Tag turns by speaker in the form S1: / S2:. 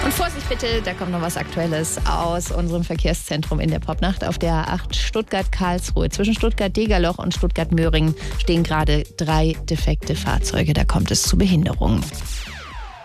S1: Und Vorsicht bitte, da kommt noch was Aktuelles aus unserem Verkehrszentrum in der Popnacht. Auf der A8 Stuttgart-Karlsruhe. Zwischen Stuttgart-Degerloch und Stuttgart-Möhringen stehen gerade 3 defekte Fahrzeuge. Da kommt es zu Behinderungen.